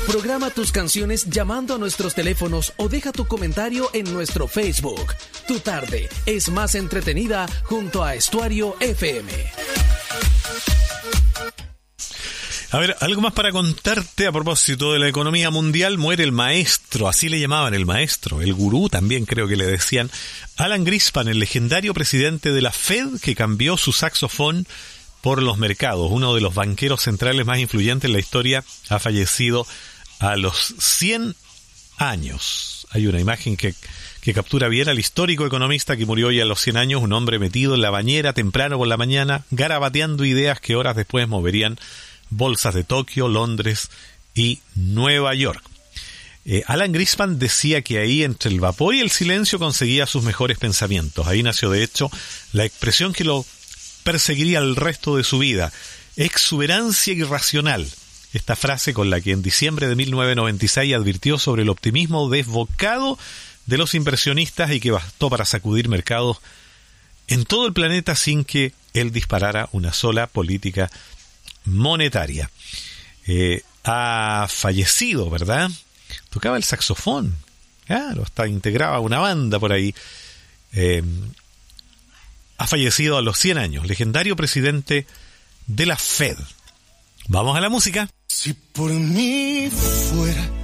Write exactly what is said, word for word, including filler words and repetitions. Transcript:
Programa tus canciones llamando a nuestros teléfonos o deja tu comentario en nuestro Facebook. Tu tarde es más entretenida junto a Estuario F M. A ver, algo más para contarte a propósito de la economía mundial. Muere el maestro, así le llamaban, el maestro, el gurú también creo que le decían. Alan Greenspan, el legendario presidente de la Fed que cambió su saxofón por los mercados. Uno de los banqueros centrales más influyentes en la historia ha fallecido a los cien años. Hay una imagen que, que captura bien al histórico economista que murió hoy a los cien años, un hombre metido en la bañera temprano por la mañana, garabateando ideas que horas después moverían bolsas de Tokio, Londres y Nueva York. Eh, Alan Greenspan decía que ahí, entre el vapor y el silencio, conseguía sus mejores pensamientos. Ahí nació, de hecho, la expresión que lo perseguiría el resto de su vida: exuberancia irracional. Esta frase con la que en diciembre de mil novecientos noventa y seis advirtió sobre el optimismo desbocado de los inversionistas y que bastó para sacudir mercados en todo el planeta sin que él disparara una sola política monetaria. Eh, ha fallecido, ¿verdad? Tocaba el saxofón, claro, hasta integraba una banda por ahí. Eh, ha fallecido a los cien años, legendario presidente de la Fed. Vamos a la música. Si por mí fuera